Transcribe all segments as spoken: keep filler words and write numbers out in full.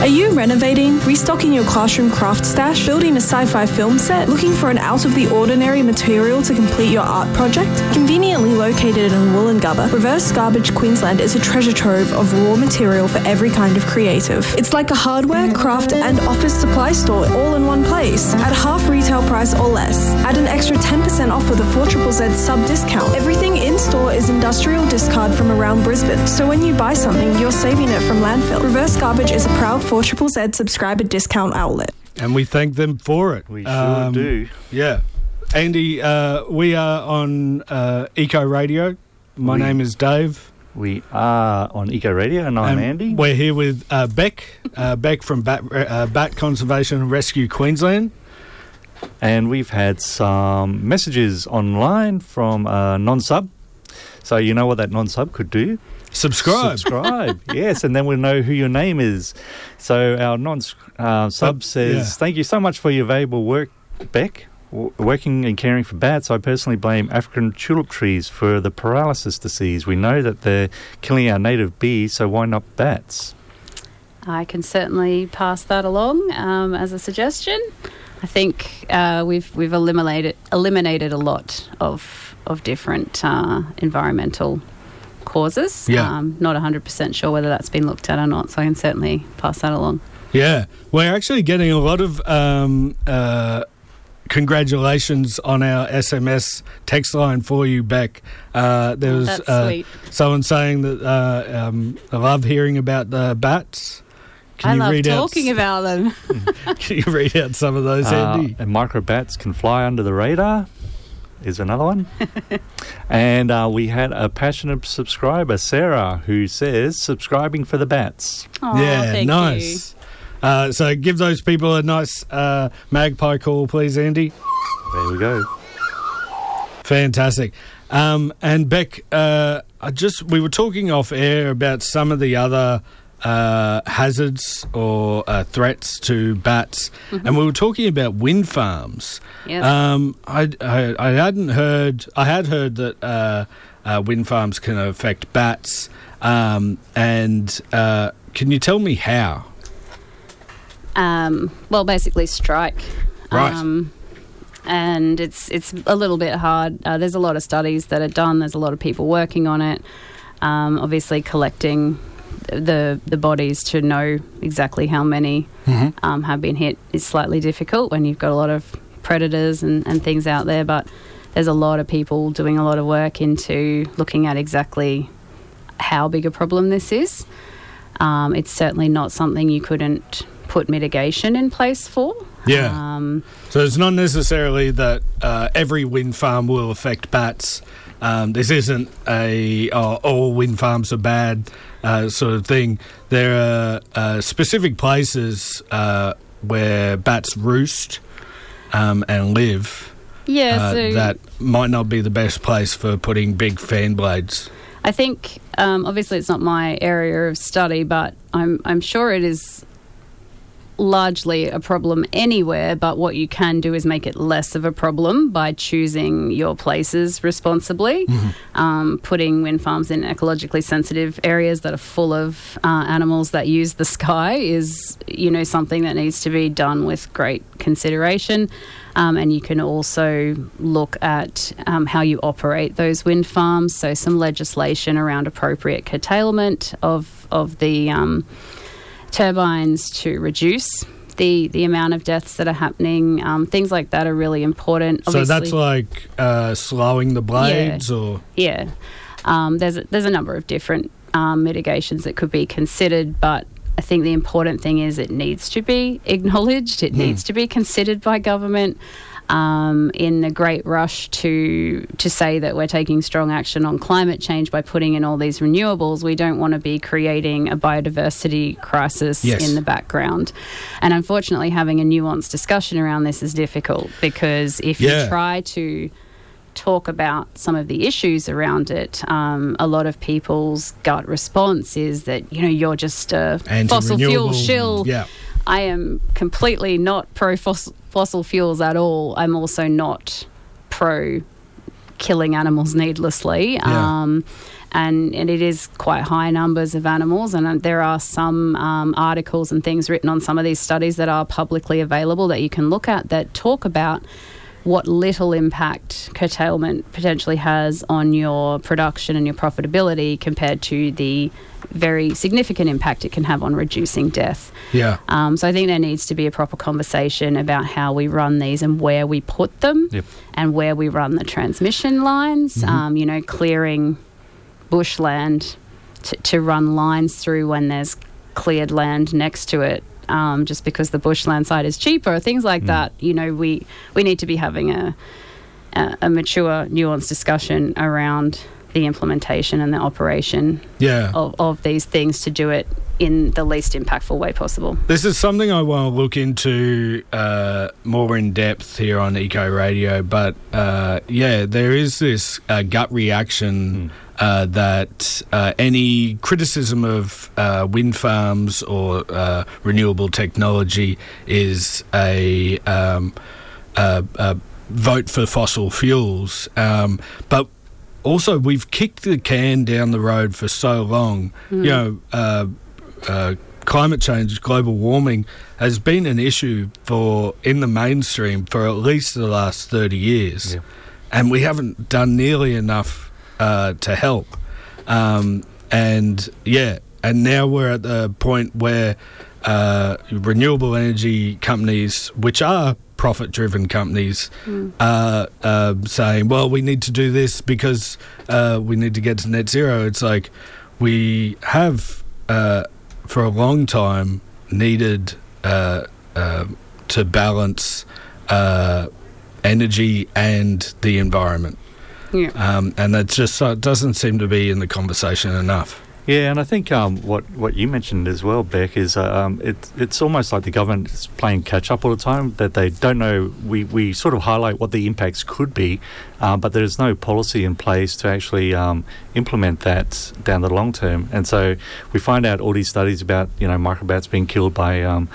Are you renovating, restocking your classroom craft stash, building a sci-fi film set, looking for an out-of-the-ordinary material to complete your art project? Conveniently located in Wollongubba, Reverse Garbage Queensland is a treasure trove of raw material for every kind of creative. It's like a hardware, craft and office supply store all in one place, at half retail price or less. Add an extra ten percent off with a four Z Z Z sub-discount. Everything in-store is industrial discard from around Brisbane, so when you buy something, you're saving it from landfill. Reverse Garbage is a proud four Z Z Z subscriber discount outlet. And we thank them for it. We sure um, do. Yeah. Andy, uh, we are on uh, Eco Radio. My we, name is Dave. We are on Eco Radio, and I'm and Andy. We're here with uh, Beck, uh, Beck from Bat, uh, Bat Conservation and Rescue Queensland. And we've had some messages online from uh, non-sub. So you know what that non-sub could do? Subscribe. Subscribe, yes, and then we'll know who your name is. So our non-sub uh, says, yeah. Thank you so much for your valuable work, Beck. W- working and caring for bats, I personally blame African tulip trees for the paralysis disease. We know that they're killing our native bees, so why not bats? I can certainly pass that along um, as a suggestion. I think uh, we've we've eliminated eliminated a lot of of different uh, environmental causes. Yeah. Um, not one hundred percent sure whether that's been looked at or not, so I can certainly pass that along. Yeah. We're actually getting a lot of um, uh, congratulations on our S M S text line for you, Beck. Uh, there Oh, was that's uh, sweet. someone saying that uh, um, I love hearing about the bats. Can I you love read talking out, about them. Can you read out some of those, Uh, Andy? and microbats can fly under the radar is another one. And uh, we had a passionate subscriber, Sarah, who says, subscribing for the bats. Oh, Yeah, thank nice. you. Uh, so give those people a nice uh, magpie call, please, Andy. There we go. Fantastic. Um, and Beck, uh, I just we were talking off air about some of the other uh, hazards or uh, threats to bats, Mm-hmm. and we were talking about wind farms. Yes. Um, I, I I hadn't heard. I had heard that uh, uh, wind farms can affect bats. Um, and uh, can you tell me how? Um, well, basically strike. Right. Um, and it's it's a little bit hard. Uh, there's a lot of studies that are done. There's a lot of people working on it. Um, obviously, collecting the the bodies to know exactly how many Mm-hmm. um, have been hit is slightly difficult when you've got a lot of predators and, and things out there. But there's a lot of people doing a lot of work into looking at exactly how big a problem this is. Um, it's certainly not something you couldn't put mitigation in place for. Yeah. Um, So it's not necessarily that uh, every wind farm will affect bats. Um, this isn't a oh, all wind farms are bad uh, sort of thing. There are uh, specific places uh, where bats roost um, and live yeah, uh, so that might not be the best place for putting big fan blades. I think um, obviously it's not my area of study, but I'm I'm sure it is largely a problem anywhere, but what you can do is make it less of a problem by choosing your places responsibly. Mm-hmm. Um, putting wind farms in ecologically sensitive areas that are full of uh, animals that use the sky is, you know, something that needs to be done with great consideration. Um, and you can also look at um, how you operate those wind farms. So some legislation around appropriate curtailment of of the um, turbines to reduce the the amount of deaths that are happening. Um, things like that are really important. So Obviously, that's like uh, slowing the blades, Yeah. or yeah. Um, there's a, there's a number of different um, mitigations that could be considered, but I think the important thing is it needs to be acknowledged. It Mm. needs to be considered by government. Um, in the great rush to to say that we're taking strong action on climate change by putting in all these renewables, we don't want to be creating a biodiversity crisis Yes. in the background. And unfortunately, having a nuanced discussion around this is difficult, because if Yeah. you try to talk about some of the issues around it, um, a lot of people's gut response is that, you know, you're just a fossil fuel Anti-renewable, shill. yeah. I am completely not pro fossil fuels at all. I'm also not pro killing animals needlessly. Yeah. Um, and, and it is quite high numbers of animals, and there are some um, articles and things written on some of these studies that are publicly available that you can look at that talk about what little impact curtailment potentially has on your production and your profitability compared to the very significant impact it can have on reducing death. Yeah. Um, so I think there needs to be a proper conversation about how we run these and where we put them, Yep. and where we run the transmission lines, Mm-hmm. um, you know, clearing bushland to, to run lines through when there's cleared land next to it. Um, just because the bushland side is cheaper, things like Mm. that. You know, we, we need to be having a, a a mature, nuanced discussion around the implementation and the operation Yeah. of, of these things to do it in the least impactful way possible. This is something I want to look into uh, more in depth here on Eco Radio, but uh, yeah, there is this uh, gut reaction uh, that uh, any criticism of uh, wind farms or uh, renewable technology is a, um, a, a vote for fossil fuels. Um, but also, we've kicked the can down the road for so long. Mm. You know, uh, uh, climate change, global warming has been an issue for in the mainstream for at least the last thirty years, Yeah. and we haven't done nearly enough uh, to help. Um, and yeah, and now we're at the point where uh, renewable energy companies, which are profit-driven companies, Mm. are uh, saying, well, we need to do this because uh, we need to get to net zero. It's like we have, uh, for a long time, needed uh, uh, to balance uh, energy and the environment. Yeah. Um, and that just uh, doesn't seem to be in the conversation enough. Yeah, and I think um, what what you mentioned as well, Beck, is uh, um, it, it's almost like the government is playing catch up all the time, that they don't know. We, we sort of highlight what the impacts could be, um, but there's no policy in place to actually um, implement that down the long term. And so we find out all these studies about, you know, microbats being killed by um,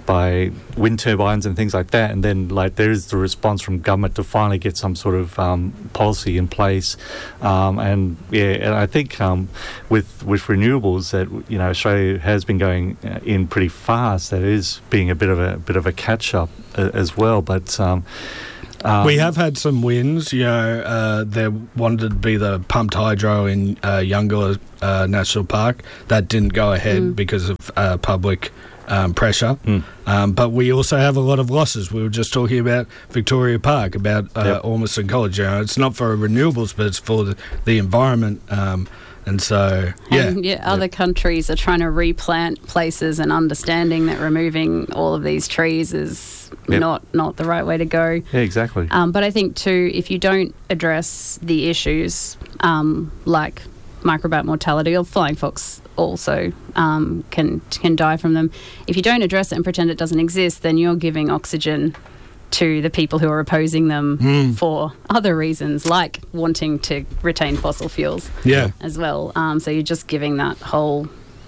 by wind turbines and things like that, and then like there is the response from government to finally get some sort of um, policy in place. Um, and yeah, and I think um, with with renewables that, you know, Australia has been going uh, in pretty fast. That is being a bit of a bit of a catch up uh, as well. But um, um, We have had some wins. You know, uh, there wanted to be the pumped hydro in uh, Youngula uh, National Park. That didn't go ahead Mm. because of uh, public um, pressure. Mm. Um, but we also have a lot of losses. We were just talking about Victoria Park, about uh, Yep. Ormiston College. You know, it's not for renewables, but it's for the, the environment. Um, and so, yeah. And yeah, other countries are trying to replant places and understanding that removing all of these trees is Yep. not, not the right way to go. yeah, exactly. Um, but I think too, if you don't address the issues um, like microbat mortality, or flying fox also um, can can die from them, if you don't address it and pretend it doesn't exist, then you're giving oxygen to the people who are opposing them Mm. for other reasons, like wanting to retain fossil fuels Yeah. as well. Um, so you're just giving that whole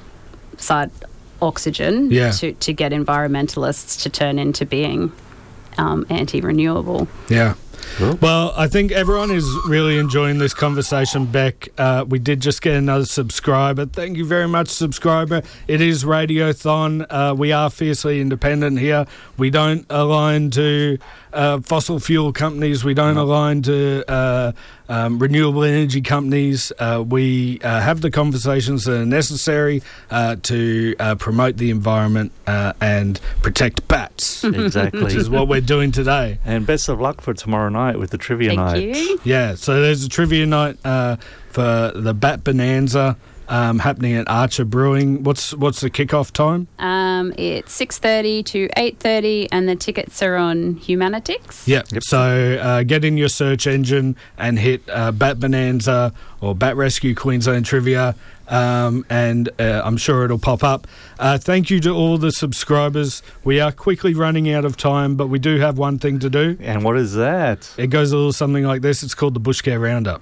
side oxygen Yeah. to, to get environmentalists to turn into being um, anti-renewable. Yeah. Cool. Well, I think everyone is really enjoying this conversation, Beck. Uh, we did just get another subscriber. Thank you very much, subscriber. It is Radiothon. Uh, we are fiercely independent here. We don't align to uh, fossil fuel companies. We don't align to uh, um, renewable energy companies. Uh, we uh, have the conversations that are necessary uh, to uh, promote the environment uh, and protect bats, Exactly. which is what we're doing today. And best of luck for tomorrow night with the trivia Thank night. you. Yeah, so there's a trivia night uh, for the Bat Bonanza um, happening at Archer Brewing. What's what's the kickoff time? Um, it's six thirty to eight thirty, and the tickets are on Humanitix. Yeah, Yep. so uh, get in your search engine and hit uh, Bat Bonanza or Bat Rescue Queensland Trivia, um, and uh, I'm sure it'll pop up. Uh, thank you to all the subscribers. We are quickly running out of time, but we do have one thing to do. And what is that? It goes a little something like this. It's called the Bush Care Roundup.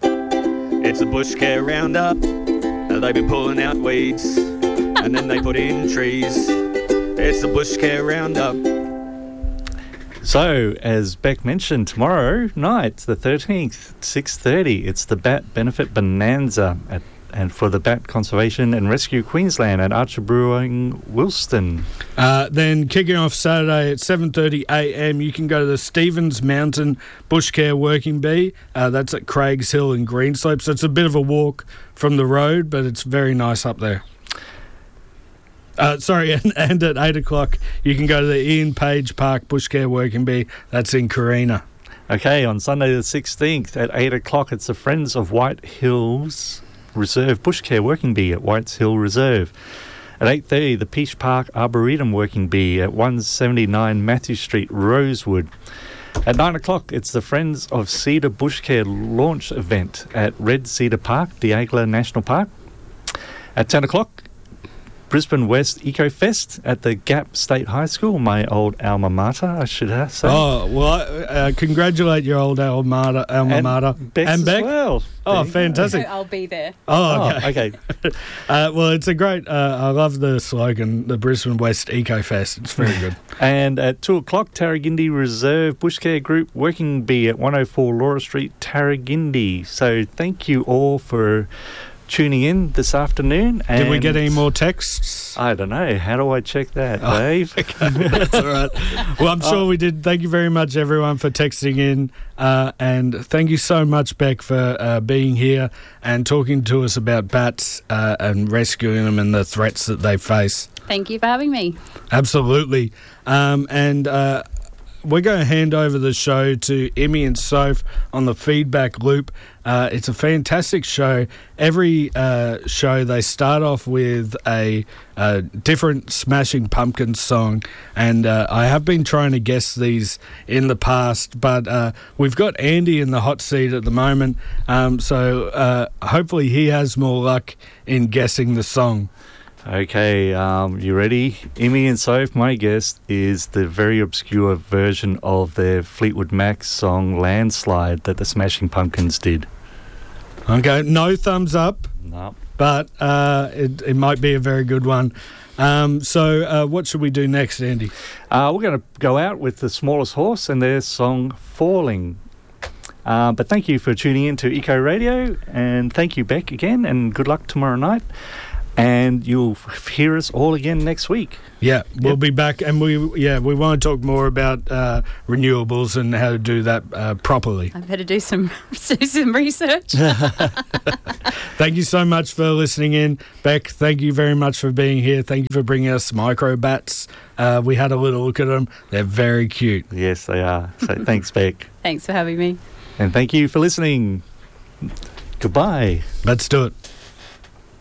It's a bush care roundup. Now they've been pulling out weeds, and then they put in trees. It's the bush care roundup. So, as Beck mentioned, tomorrow night, the thirteenth, six thirty, it's the Bat Benefit Bonanza at and for the Bat Conservation and Rescue Queensland at Archer Brewing Wilston. Uh, then kicking off Saturday at seven thirty a m, you can go to the Stevens Mountain Bush Care Working Bee. Uh, that's at Craigs Hill in Greenslope. So it's a bit of a walk from the road, but it's very nice up there. Uh, sorry, and, and at eight o'clock, you can go to the Ian Page Park Bush Care Working Bee. That's in Carina. Okay, on Sunday the sixteenth at eight o'clock, it's the Friends of White Hills Reserve Bush Care Working Bee at Whites Hill Reserve. At eight thirty, the Peach Park Arboretum Working Bee at one seventy-nine Matthew Street, Rosewood. At nine o'clock, it's the Friends of Cedar Bush Care launch event at Red Cedar Park, Diagla National Park. At ten o'clock, Brisbane West Eco Fest at the Gap State High School, my old alma mater, I should say. Oh, well, uh, congratulate your old alma mater. Alma and mater. Bex and as Beck? well. Oh, fantastic. I'll be there. Oh, okay. Oh, okay. uh, well, it's a great, uh, I love the slogan, the Brisbane West Eco Fest. It's very good. And at two o'clock, Tarragindi Reserve Bush Care Group Working Bee at one oh four Laura Street, Tarragindi. So thank you all for tuning in this afternoon. Did we get any more texts? I don't know. How do I check that, oh, Dave? Okay. That's all right. Well, I'm sure oh. we did. Thank you very much, everyone, for texting in. Uh, and thank you so much, Beck, for uh, being here and talking to us about bats uh, and rescuing them and the threats that they face. Thank you for having me. Absolutely. Um, and uh, we're going to hand over the show to Emmy and Soph on the feedback loop. Uh, it's a fantastic show. Every uh, show they start off with a, a different Smashing Pumpkins song, and uh, I have been trying to guess these in the past, but uh, we've got Andy in the hot seat at the moment, um, so uh, hopefully he has more luck in guessing the song. Okay, um, you ready? Emmy and Soph, my guess is the very obscure version of their Fleetwood Mac song Landslide that the Smashing Pumpkins did. Okay, no thumbs up. No. But uh, it, it might be a very good one. Um, so uh, what should we do next, Andy? Uh, we're going to go out with the Smallest Horse and their song Falling. Uh, but thank you for tuning in to Eco Radio, and thank you, Beck, again, and good luck tomorrow night. And you'll f- hear us all again next week. Yeah, we'll yep. be back, and we yeah we want to talk more about uh, renewables and how to do that uh, properly. I better do some do some research. Thank you so much for listening in, Beck. Thank you very much for being here. Thank you for bringing us microbats. Uh, we had a little look at them. They're very cute. Yes, they are. So thanks, Beck. Thanks for having me. And thank you for listening. Goodbye. Let's do it.